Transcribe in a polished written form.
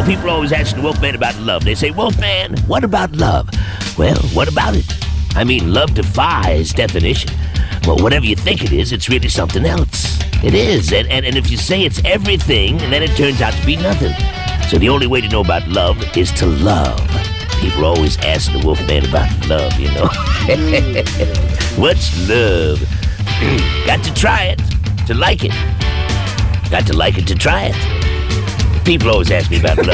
People always ask the Wolfman about love. They say, Wolfman, what about love? Well, what about it? I mean, love defies definition. Well, whatever you think it is, it's really something else. It is, and if you say it's everything, then it turns out to be nothing. So the only way to know about love is to love. People always ask the Wolfman about love, you know. What's love? Got to try it to like it. Got to like it to try it. People always ask me about love.